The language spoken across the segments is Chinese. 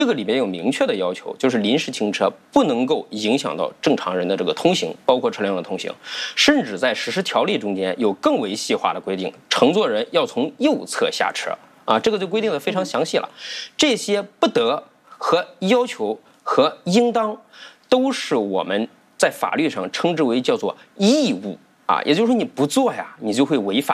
这个里边有明确的要求，就是临时停车不能够影响到正常人的这个通行，包括车辆的通行，甚至在实施条例中间有更为细化的规定，乘坐人要从右侧下车啊，这个就规定的非常详细了。这些不得和要求和应当，都是我们在法律上称之为叫做义务啊，也就是说你不做呀，你就会违法。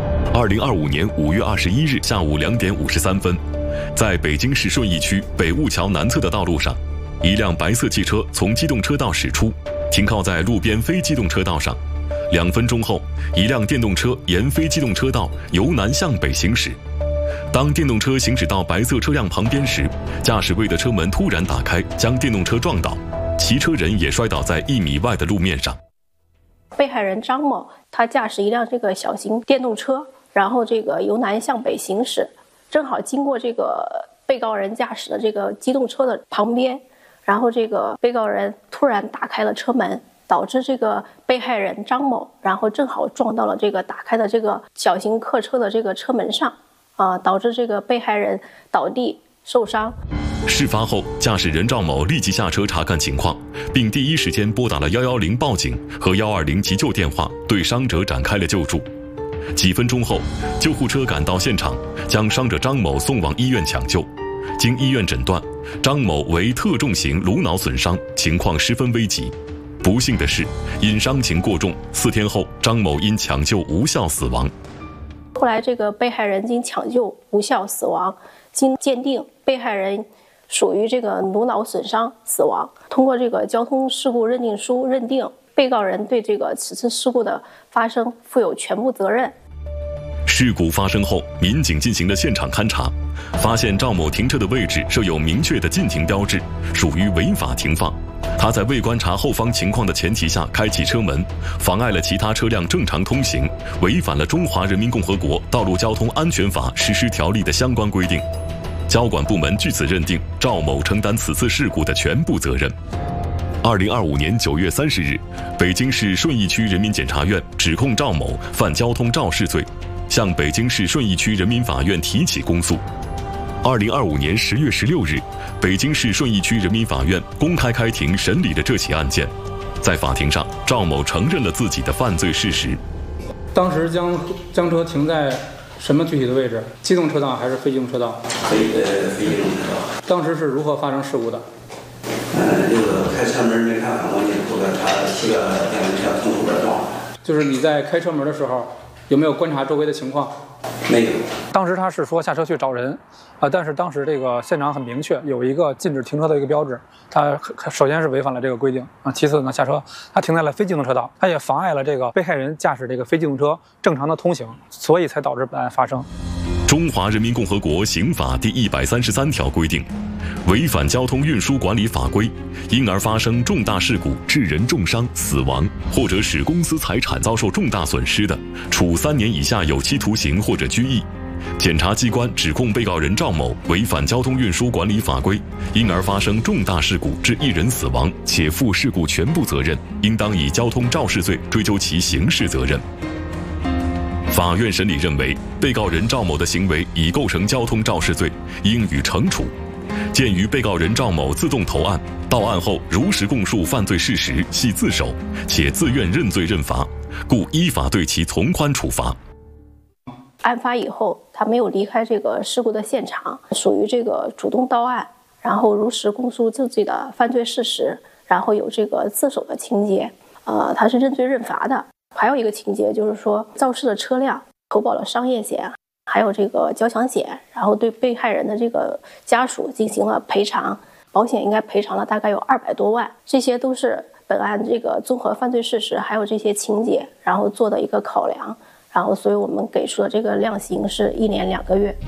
2025年5月21日下午2点53分。在北京市顺义区北雾桥南侧的道路上，一辆白色汽车从机动车道驶出，停靠在路边非机动车道上。2分钟后，一辆电动车沿非机动车道由南向北行驶。当电动车行驶到白色车辆旁边时，驾驶位的车门突然打开，将电动车撞倒，骑车人也摔倒在1米外的路面上。 被害人张某，他驾驶一辆这个小型电动车，然后这个由南向北行驶。正好经过这个被告人驾驶的这个机动车的旁边，然后这个被告人突然打开了车门，导致这个被害人张某，然后正好撞到了这个打开的这个小型客车的这个车门上，导致这个被害人倒地受伤。 事发后，驾驶人赵某立即下车查看情况，并第一时间拨打了110报警和120急救电话，对伤者展开了救助。几分钟后，救护车赶到现场，将伤者张某送往医院抢救。经医院诊断，张某为特重型颅脑损伤，情况十分危急。不幸的是，因伤情过重，4天后，张某因抢救无效死亡。 后来，这个被害人经抢救无效死亡，经鉴定，被害人属于这个颅脑损伤死亡。通过这个交通事故认定书认定，被告人对这个此次事故的发生负有全部责任。 事故发生后，民警进行了现场勘查，发现赵某停车的位置设有明确的禁停标志，属于违法停放。他在未观察后方情况的前提下开启车门，妨碍了其他车辆正常通行，违反了《中华人民共和国道路交通安全法实施条例》的相关规定。交管部门据此认定赵某承担此次事故的全部责任。2025年9月30日，北京市顺义区人民检察院指控赵某犯交通肇事罪，向北京市顺义区人民法院提起公诉。2025年10月16日，北京市顺义区人民法院公开开庭审理了这起案件。在法庭上，赵某承认了自己的犯罪事实。 当时将车停在什么具体的位置？机动车道还是非机动车道？ 非机动车道。 当时是如何发生事故的？ 这个开车门没看反光镜，后边他4个电动车从后边撞。 就是你在开车门的时候，有没有观察周围的情况？ 没有。 当时他是说下车去找人，但是当时这个现场很明确，有一个禁止停车的一个标志，他首先是违反了这个规定啊，其次呢下车他停在了非机动车道，他也妨碍了这个被害人驾驶这个非机动车正常的通行，所以才导致本案发生。 中华人民共和国刑法第133条规定，违反交通运输管理法规，因而发生重大事故致人重伤、死亡，或者使公司财产遭受重大损失的，处3年以下有期徒刑或者拘役。检察机关指控被告人赵某违反交通运输管理法规，因而发生重大事故致1人死亡，且负事故全部责任，应当以交通肇事罪追究其刑事责任。法院审理认为，被告人赵某的行为已构成交通肇事罪，应予惩处。鉴于被告人赵某自动投案，到案后如实供述犯罪事实，系自首，且自愿认罪认罚，故依法对其从宽处罚。 案发以后，他没有离开这个事故的现场，属于这个主动到案，然后如实供述自己的犯罪事实，然后有这个自首的情节，他是认罪认罚的。还有一个情节就是说，肇事的车辆投保了商业险，还有这个交强险，然后对被害人的这个家属进行了赔偿，保险应该赔偿了大概有200多万，这些都是本案这个综合犯罪事实还有这些情节，然后做的一个考量，然后所以我们给出的这个量刑是1年2个月。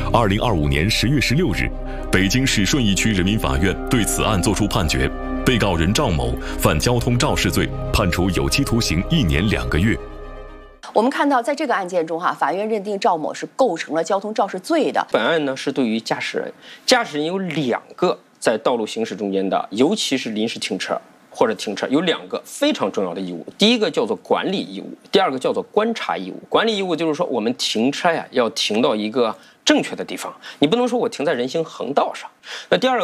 2025年10月16日，北京市顺义区人民法院对此案作出判决，被告人赵某犯交通肇事罪，判处有期徒刑1年2个月。 我们看到，在这个案件中，法院认定赵某是构成了交通肇事罪的。 本案呢是对于驾驶人，驾驶人有2个在道路行驶中间的，尤其是临时停车或者停车，有2个非常重要的义务。第一个叫做管理义务，第2个叫做观察义务。管理义务就是说，我们停车呀要停到一个正确的地方，你不能说我停在人行横道上。那第2个